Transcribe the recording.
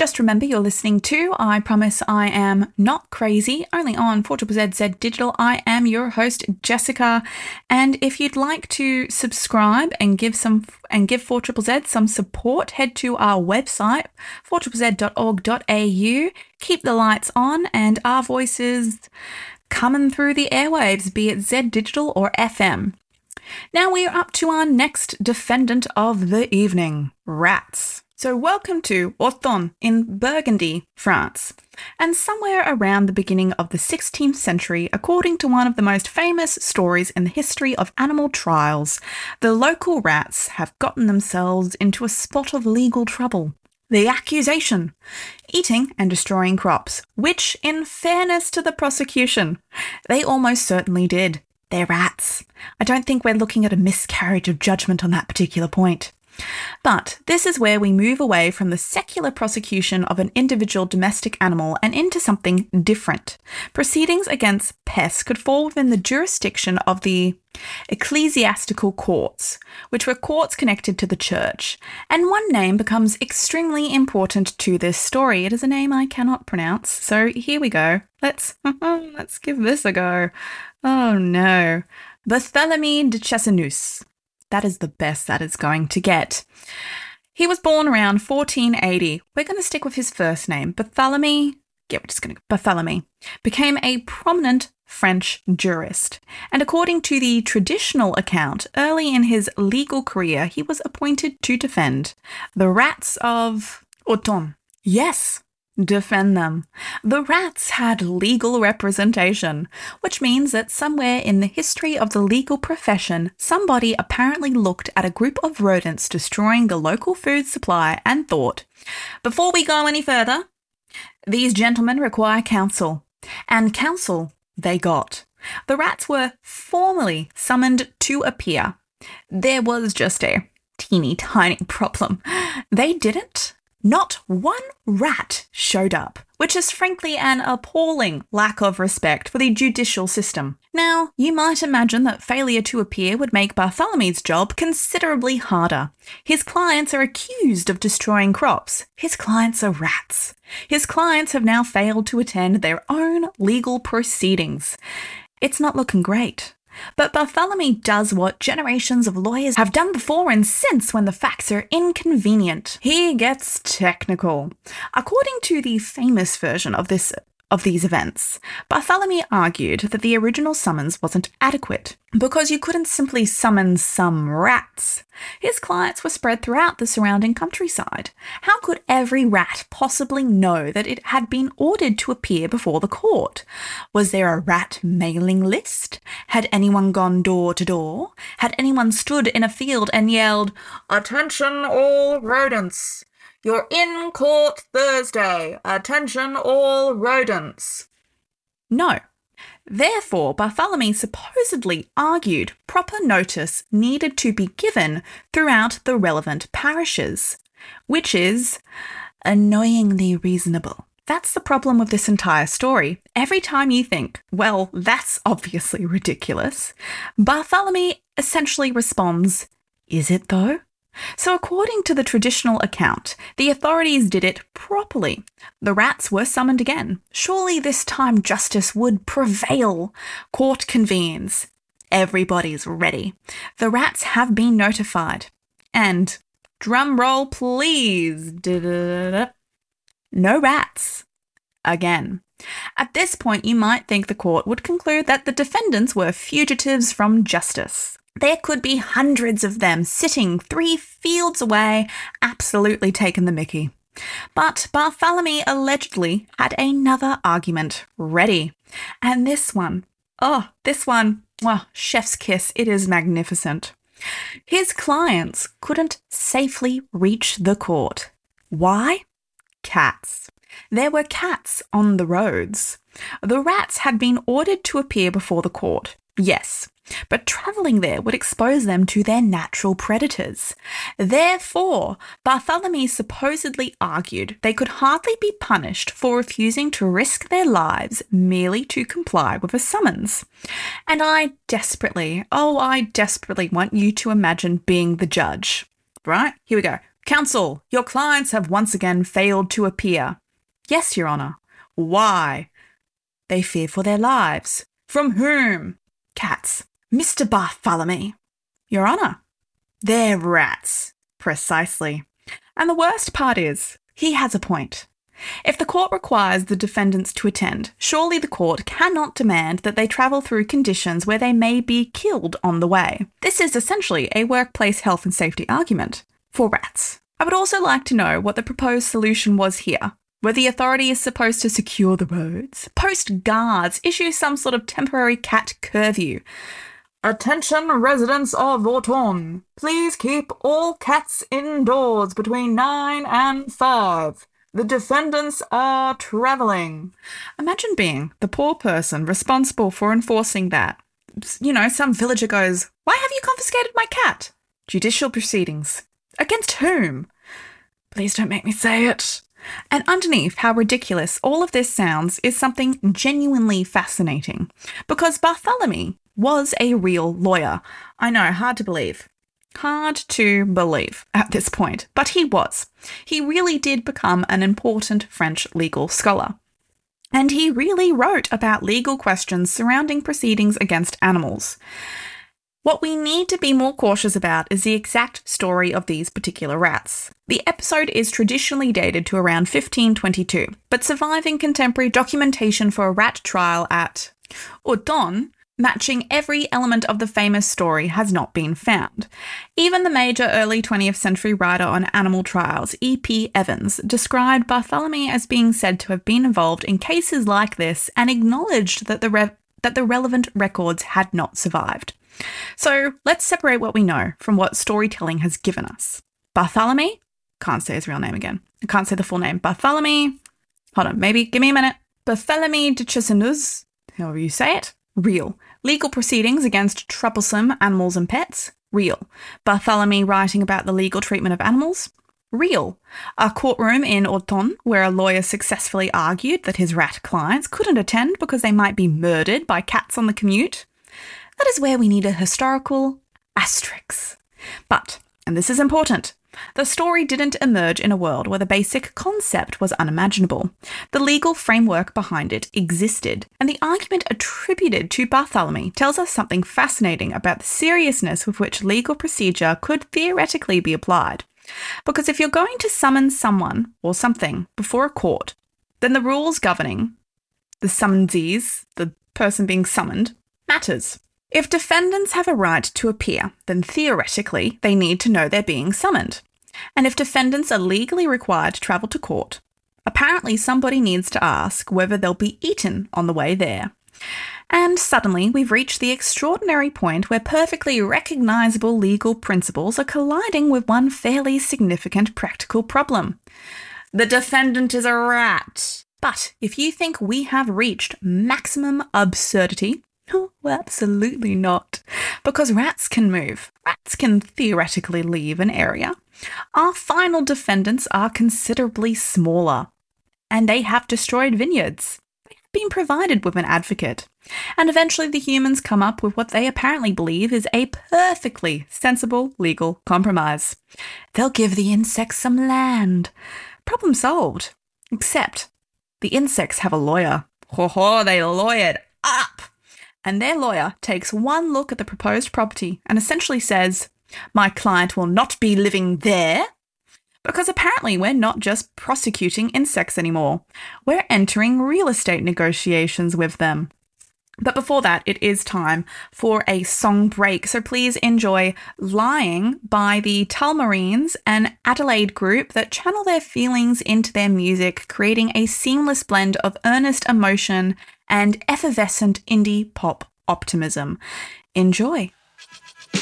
Just remember you're listening to I Promise I Am Not Crazy, only on 4ZZZ Digital. I am your host, Jessica, and if you'd like to subscribe and give 4ZZZ some support, head to our website, 4ZZZ.org.au. Keep the lights on and our voices coming through the airwaves, be it Z Digital or FM. Now we are up to our next defendant of the evening, rats. So welcome to Auton in Burgundy, France. And somewhere around the beginning of the 16th century, according to one of the most famous stories in the history of animal trials, the local rats have gotten themselves into a spot of legal trouble. The accusation: eating and destroying crops, which, in fairness to the prosecution, they almost certainly did. They're rats. I don't think we're looking at a miscarriage of judgment on that particular point. But this is where we move away from the secular prosecution of an individual domestic animal and into something different. Proceedings against pests could fall within the jurisdiction of the ecclesiastical courts, which were courts connected to the church. And one name becomes extremely important to this story. It is a name I cannot pronounce, so here we go. Let's give this a go. Oh no. Barthélemy de Chassenus. That is the best that it's going to get. He was born around 1480. We're going to stick with his first name. Barthélemy became a prominent French jurist. And according to the traditional account, early in his legal career, he was appointed to defend the rats of Auton. Yes, defend them. The rats had legal representation, which means that somewhere in the history of the legal profession, somebody apparently looked at a group of rodents destroying the local food supply and thought, before we go any further, these gentlemen require counsel. And counsel they got. The rats were formally summoned to appear. There was just a teeny tiny problem. They didn't. Not one rat showed up, which is frankly an appalling lack of respect for the judicial system. Now, you might imagine that failure to appear would make Barthélemy's job considerably harder. His clients are accused of destroying crops. His clients are rats. His clients have now failed to attend their own legal proceedings. It's not looking great. But Barthélemy does what generations of lawyers have done before and since when the facts are inconvenient. He gets technical. According to the famous version of these events, Barthélemy argued that the original summons wasn't adequate because you couldn't simply summon some rats. His clients were spread throughout the surrounding countryside. How could every rat possibly know that it had been ordered to appear before the court? Was there a rat mailing list? Had anyone gone door to door? Had anyone stood in a field and yelled, "Attention all rodents! You're in court Thursday. Attention all rodents"? No. Therefore, Barthélemy supposedly argued proper notice needed to be given throughout the relevant parishes, which is annoyingly reasonable. That's the problem with this entire story. Every time you think, well, that's obviously ridiculous, Barthélemy essentially responds, is it though? So according to the traditional account, the authorities did it properly. The rats were summoned again. Surely this time justice would prevail. Court convenes. Everybody's ready. The rats have been notified. And, drum roll please, no rats. Again. At this point, you might think the court would conclude that the defendants were fugitives from justice. There could be hundreds of them sitting 3 fields away, absolutely taking the mickey. But Barthélemy allegedly had another argument ready. And this one, chef's kiss, it is magnificent. His clients couldn't safely reach the court. Why? Cats. There were cats on the roads. The rats had been ordered to appear before the court, yes, but travelling there would expose them to their natural predators. Therefore, Barthélemy supposedly argued they could hardly be punished for refusing to risk their lives merely to comply with a summons. And I desperately want you to imagine being the judge. Right? Here we go. Counsel, your clients have once again failed to appear. Yes, Your Honour. Why? They fear for their lives. From whom? Cats. Mr. Bartholomew. Your Honour. They're rats. Precisely. And the worst part is, he has a point. If the court requires the defendants to attend, surely the court cannot demand that they travel through conditions where they may be killed on the way. This is essentially a workplace health and safety argument for rats. I would also like to know what the proposed solution was here. Where the authority is supposed to secure the roads, post guards, issue some sort of temporary cat curfew. Attention residents of Auton, please keep all cats indoors between 9 and 5. The defendants are travelling. Imagine being the poor person responsible for enforcing that. You know, some villager goes, "Why have you confiscated my cat?" Judicial proceedings. Against whom? Please don't make me say it. And underneath how ridiculous all of this sounds is something genuinely fascinating. Because Bartholomew was a real lawyer. I know, hard to believe. Hard to believe at this point, but he was. He really did become an important French legal scholar. And he really wrote about legal questions surrounding proceedings against animals. What we need to be more cautious about is the exact story of these particular rats. The episode is traditionally dated to around 1522, but surviving contemporary documentation for a rat trial at Auton, matching every element of the famous story, has not been found. Even the major early 20th century writer on animal trials, E.P. Evans, described Bartholomew as being said to have been involved in cases like this and acknowledged that the relevant records had not survived. So let's separate what we know from what storytelling has given us. Bartholomew, can't say his real name again. I can't say the full name. Bartholomew, hold on, maybe give me a minute. Bartholomew de Chassenuz, however you say it, real. Legal proceedings against troublesome animals and pets, real. Bartholomew writing about the legal treatment of animals, real. A courtroom in Auton where a lawyer successfully argued that his rat clients couldn't attend because they might be murdered by cats on the commute. That is where we need a historical asterisk. But, and this is important, the story didn't emerge in a world where the basic concept was unimaginable. The legal framework behind it existed, and the argument attributed to Bartholomew tells us something fascinating about the seriousness with which legal procedure could theoretically be applied. Because if you're going to summon someone or something before a court, then the rules governing the summonsees, the person being summoned, matters. If defendants have a right to appear, then theoretically they need to know they're being summoned. And if defendants are legally required to travel to court, apparently somebody needs to ask whether they'll be eaten on the way there. And suddenly we've reached the extraordinary point where perfectly recognisable legal principles are colliding with one fairly significant practical problem. The defendant is a rat. But if you think we have reached maximum absurdity, well, absolutely not. Because rats can move. Rats can theoretically leave an area. Our final defendants are considerably smaller. And they have destroyed vineyards. They have been provided with an advocate. And eventually the humans come up with what they apparently believe is a perfectly sensible legal compromise. They'll give the insects some land. Problem solved. Except the insects have a lawyer. Ho, they lawyered up. And their lawyer takes one look at the proposed property and essentially says, "My client will not be living there." Because apparently we're not just prosecuting insects anymore. We're entering real estate negotiations with them. But before that, it is time for a song break. So please enjoy Lying by the Tulmarines, an Adelaide group that channel their feelings into their music, creating a seamless blend of earnest emotion and effervescent indie pop optimism. Enjoy.